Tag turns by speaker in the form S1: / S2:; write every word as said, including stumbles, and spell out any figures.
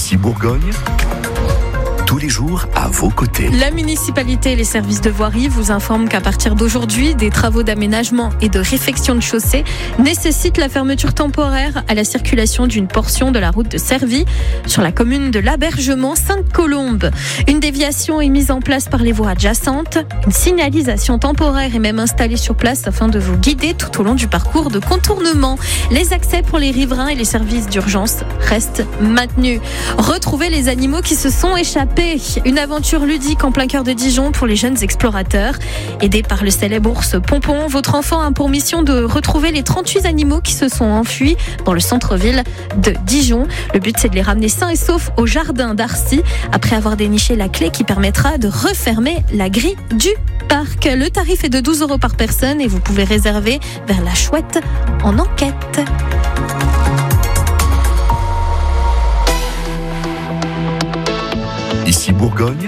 S1: Ici Bourgogne, tous les jours à vos côtés.
S2: La municipalité et les services de voirie vous informent qu'à partir d'aujourd'hui, des travaux d'aménagement et de réfection de chaussée nécessitent la fermeture temporaire à la circulation d'une portion de la route de Cervy sur la commune de l'Abergement Sainte-Colombe. Une déviation est mise en place par les voies adjacentes. Une signalisation temporaire est même installée sur place afin de vous guider tout au long du parcours de contournement. Les accès pour les riverains et les services d'urgence restent maintenus. Retrouvez les animaux qui se sont échappés. Une aventure ludique en plein cœur de Dijon pour les jeunes explorateurs. Aidé par le célèbre ours Pompon, votre enfant a pour mission de retrouver les trente-huit animaux qui se sont enfuis dans le centre-ville de Dijon. Le but, c'est de les ramener sains et saufs au jardin d'Arcy après avoir déniché la clé qui permettra de refermer la grille du parc. Le tarif est de douze euros par personne et vous pouvez réserver vers la Chouette en enquête.
S1: Ici Bourgogne,